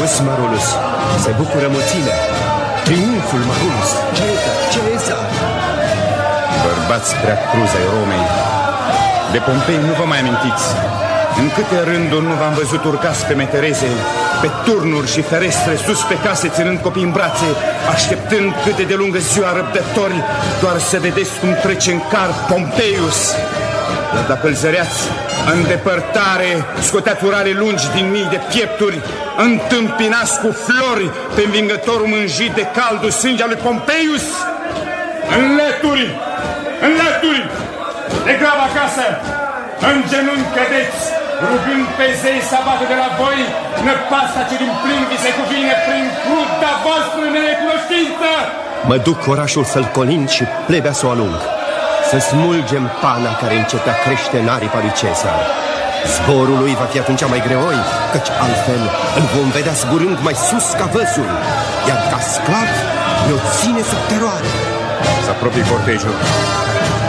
Sus, Marulus, se bucură mulțimea. Triumful, Marulus. Cezar. Bărbați prea cruzi ai Romei, de Pompei nu vă mai amintiți. În câte rânduri nu v-am văzut urcați pe metereze, pe turnuri și ferestre, sus pe case, ținând copii în brațe, așteptând câte de lungă ziua răbdători, doar să vedeți cum trece în car Pompeius. Dar dacă îl zăreați în depărtare, scoteați urale lungi din mii de piepturi, întâmpinați cu flori pe învingătorul mânjit de caldul sânge al lui Pompeius. Înlături! Înlături! De grab acasă! În genunchi cădeți, rugând pe zei să abată de la voi năpasta ce din plin vi se cuvine prin cruda voastră necunoștință! Mă duc orașul să-l colind și plebea să o alung, să smulgem pana care începea crește în aripa lui Cezar. Zborul lui va fi atunci mai greoi, căci altfel îl vom vedea zburând mai sus ca văzul, iar ca sclav ne-o ține sub teroare. Să apropie cortejul.